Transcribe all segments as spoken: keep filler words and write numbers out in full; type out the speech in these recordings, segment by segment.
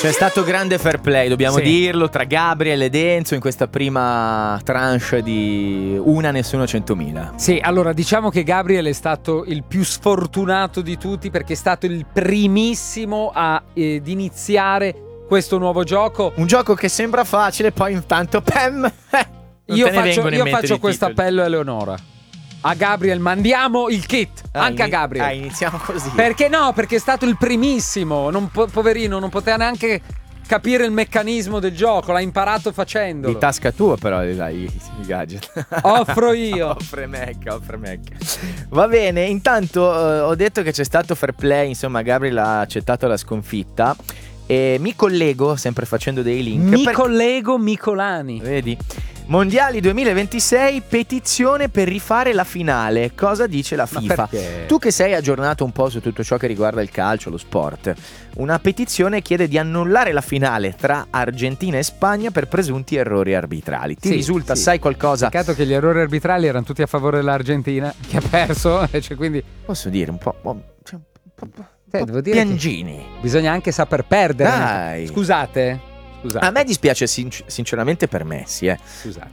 C'è stato grande fair play, dobbiamo Sì. dirlo, tra Gabriel e Enzo in questa prima tranche di una nessuno centomila. Sì, allora diciamo che Gabriel è stato il più sfortunato di tutti perché è stato il primissimo a eh, di iniziare questo nuovo gioco. Un gioco che sembra facile, poi intanto pam, non Io te ne faccio, vengono in io mente faccio di questo titoli. appello a Eleonora. A Gabriel mandiamo il kit, Ah, anche a ini- Gabriel. Ah, iniziamo così. Perché no? Perché è stato il primissimo, non po- poverino, non poteva neanche capire il meccanismo del gioco, l'ha imparato facendolo. Di tasca tua però, dai, i, i gadget. Offro io. offre Mac, offre Mac. Va bene, intanto eh, ho detto che c'è stato fair play, insomma Gabriel ha accettato la sconfitta e mi collego, sempre facendo dei link. Mi per- collego Micolani. Vedi? Mondiali duemilaventisei, petizione per rifare la finale. Cosa dice la Ma FIFA? perché? Tu che sei aggiornato un po' su tutto ciò che riguarda il calcio, lo sport, una petizione chiede di annullare la finale tra Argentina e Spagna per presunti errori arbitrali. Ti Sì, risulta, sì. sai qualcosa? Peccato che gli errori arbitrali erano tutti a favore dell'Argentina, che ha perso, e cioè quindi Posso dire un po', un po', un po', un Eh, po' devo dire che- piangini. bisogna anche saper perdere. Dai. Scusate. Scusate. A me dispiace sinc- sinceramente per Messi, eh. Scusate.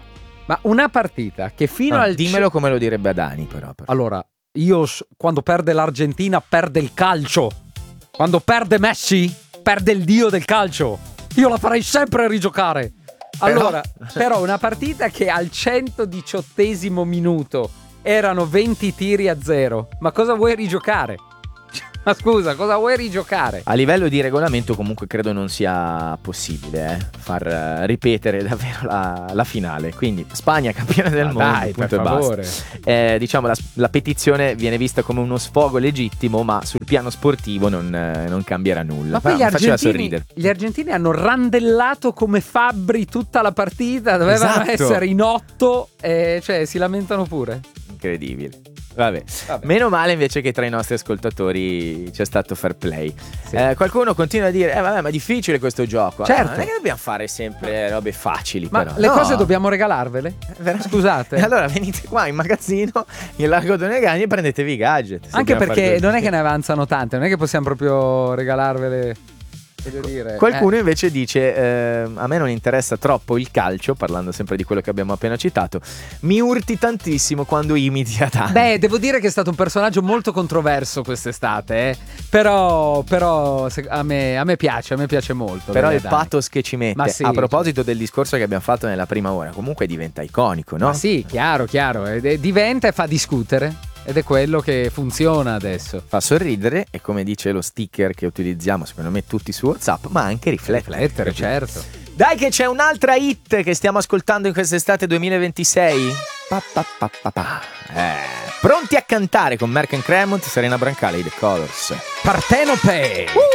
Ma una partita che fino No, al dimmelo come lo direbbe Adani, però. per- Allora, io s- quando perde l'Argentina perde il calcio. Quando perde Messi perde il dio del calcio. Io la farei sempre rigiocare. Allora, però una partita che al centodiciottesimo minuto erano venti tiri a zero. Ma cosa vuoi rigiocare? Ma scusa, cosa vuoi rigiocare? A livello di regolamento comunque credo non sia possibile eh, far eh, ripetere davvero la, la finale. Quindi Spagna campione del Ma mondo, dai, punto per e favore. basta. Eh, diciamo la, la petizione viene vista come uno sfogo legittimo, ma sul piano sportivo non, eh, non cambierà nulla. Ma poi gli Però mi faceva argentini, sorridere. gli argentini hanno randellato come fabbri tutta la partita. Dovevano Esatto. essere in otto, e cioè si lamentano pure. Incredibile. Vabbè. Vabbè. Meno male invece che tra i nostri ascoltatori c'è stato fair play. Sì. Eh, qualcuno continua a dire: Eh, vabbè, ma è difficile questo gioco. Certo. Ah, non è che dobbiamo fare sempre robe facili. Ma però. le No. cose dobbiamo regalarvele? Veramente. Scusate. E allora venite qua in magazzino, in Largo Donegani e prendetevi i gadget. se Anche dobbiamo perché fare non è così. che ne avanzano tante, non è che possiamo proprio regalarvele. Voglio dire. Qualcuno eh. invece dice: eh, a me non interessa troppo il calcio, parlando sempre di quello che abbiamo appena citato. Mi urti tantissimo quando imiti Adani. Beh, devo dire che è stato un personaggio molto controverso quest'estate, eh. Però, però se- a, me, a me piace, a me piace molto. Però Lele il Adani. pathos che ci mette, Ma sì, a proposito del discorso che abbiamo fatto nella prima ora, comunque diventa iconico, no? Ma sì, chiaro, chiaro. Ed è- diventa e fa discutere. Ed è quello che funziona adesso. Fa sorridere e, come dice lo sticker che utilizziamo secondo me tutti su WhatsApp, ma anche riflettere. Riflettere, certo. Dai che c'è un'altra hit che stiamo ascoltando in quest'estate duemilaventisei. Pa, pa, pa, pa, pa. Eh, pronti a cantare con Merck and Cremont, Serena Brancale, i The Colors. Partenope!